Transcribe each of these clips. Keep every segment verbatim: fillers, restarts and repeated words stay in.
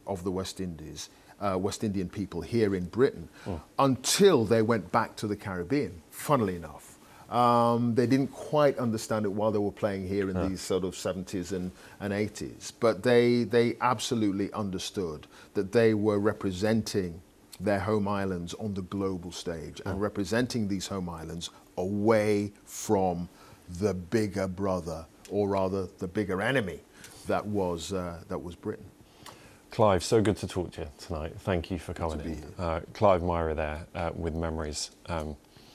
of the West Indies, uh, West Indian people here in Britain, oh. until they went back to the Caribbean, funnily enough. Um, they didn't quite understand it while they were playing here in yeah. these sort of seventies and, and eighties, but they, they absolutely understood that they were representing their home islands on the global stage and representing these home islands away from the bigger brother, or rather the bigger enemy that was, uh, that was Britain. Clive, so good to talk to you tonight. Thank you for coming in. Uh, Clive Myra there uh, with memories um,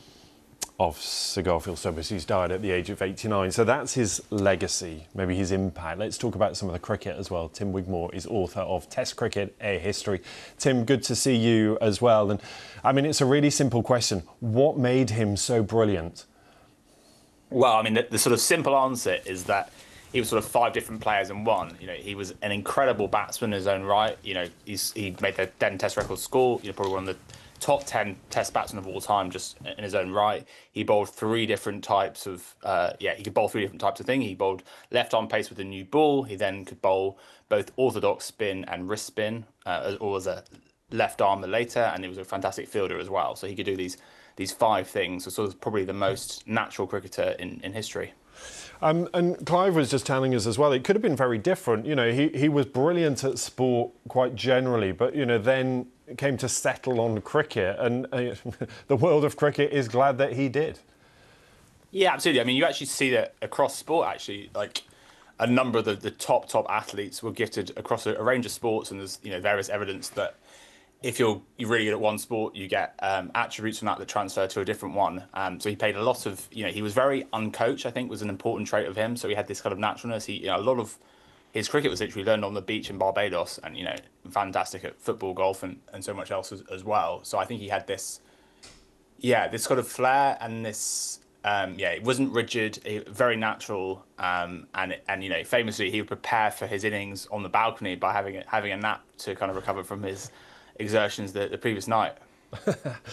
of Sir Garfield Sobers, who's died at the age of eighty-nine. So that's his legacy, maybe his impact. Let's talk about some of the cricket as well. Tim Wigmore is author of Test Cricket, A History. Tim, good to see you as well. And I mean, it's a really simple question. What made him so brilliant? Well, I mean, the, the sort of simple answer is that he was sort of five different players in one. You know, he was an incredible batsman in his own right. You know, he's, he made the Den Test record score. You know, probably one of the top ten Test batsmen of all time, just in his own right. He bowled three different types of, uh, yeah, he could bowl three different types of thing. He bowled left arm pace with a new ball. He then could bowl both orthodox spin and wrist spin, uh, or as a left armer later, and he was a fantastic fielder as well. So he could do these these five things. So sort of probably the most natural cricketer in, in history. Um, and Clive was just telling us as well, it could have been very different. You know, he, he was brilliant at sport quite generally, but, you know, then came to settle on cricket, and uh, the world of cricket is glad that he did. Yeah, absolutely. I mean, you actually see that across sport, actually, like a number of the, the top, top athletes were gifted across a, a range of sports, and there's, you know, various evidence that if you're, you're really good at one sport, you get um, attributes from that that transfer to a different one. Um, so he played a lot of, you know, he was very uncoached, I think was an important trait of him. So he had this kind of naturalness. He, you know, a lot of his cricket was literally learned on the beach in Barbados, and, you know, fantastic at football, golf, and, and so much else as, as well. So I think he had this, yeah, this sort of flair and this, um, yeah, it wasn't rigid, it, very natural. Um, and, and, you know, famously, he would prepare for his innings on the balcony by having a, having a nap to kind of recover from his exertions the, the previous night. uh,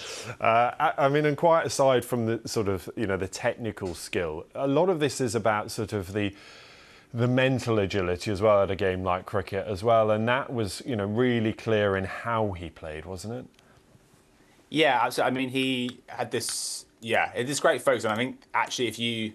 I, I mean, and quite aside from the sort of, you know, the technical skill, a lot of this is about sort of the the mental agility as well at a game like cricket as well, and that was, you know, really clear in how he played, wasn't it? Yeah, absolutely. I mean, he had this, yeah, this great focus, and I think actually if you,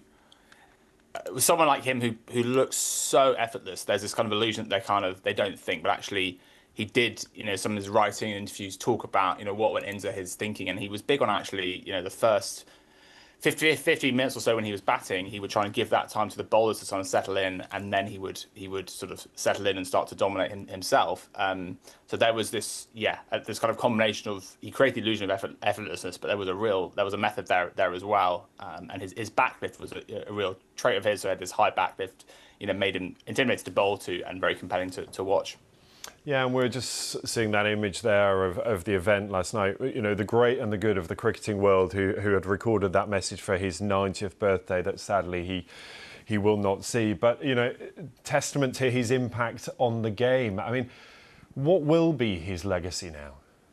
with someone like him who who looks so effortless, there's this kind of illusion that they kind of, they don't think, but actually he did, you know, some of his writing and interviews talk about, you know, what went into his thinking. And he was big on actually, you know, the first fifty, fifty minutes or so when he was batting, he would try and give that time to the bowlers to sort of settle in, and then he would he would sort of settle in and start to dominate him, himself. Um, so there was this, yeah, this kind of combination of, he created the illusion of effort, effortlessness, but there was a real, there was a method there there as well. Um, and his, his backlift was a, a real trait of his, so he had this high backlift, you know, made him intimidating to bowl to and very compelling to, to watch. Yeah, and we're just seeing that image there of, of the event last night. You know, the great and the good of the cricketing world who, who had recorded that message for his ninetieth birthday that sadly he he will not see. But, you know, testament to his impact on the game. I mean, what will be his legacy now?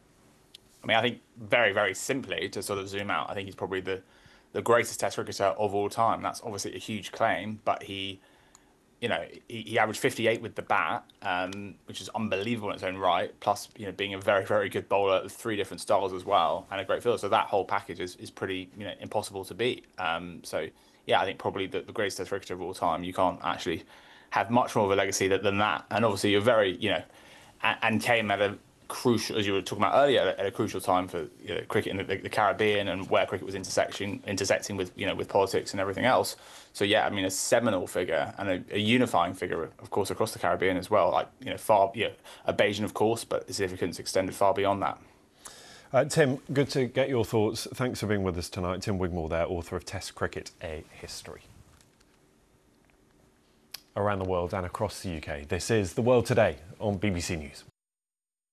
I mean, I think very, very simply, to sort of zoom out, I think he's probably the, the greatest Test cricketer of all time. That's obviously a huge claim, but he... You know, he, he averaged fifty-eight with the bat, um, which is unbelievable in its own right. Plus, you know, being a very, very good bowler with three different styles as well, and a great fielder. So that whole package is, is pretty, you know, impossible to beat. Um, so yeah, I think probably the, the greatest Test cricketer of all time. You can't actually have much more of a legacy than, than that. And obviously, you're very, you know, and, and came at a crucial, as you were talking about earlier, at a crucial time for, you know, cricket in the, the Caribbean, and where cricket was intersecting intersecting with, you know, with politics and everything else. So yeah, I mean, a seminal figure and a, a unifying figure, of course, across the Caribbean as well. Like, you know, far, you know, a Bajan, of course, but the significance extended far beyond that. Uh, Tim, good to get your thoughts. Thanks for being with us tonight. Tim Wigmore there, author of Test Cricket, A History. Around the world and across the U K, this is The World Today on B B C News.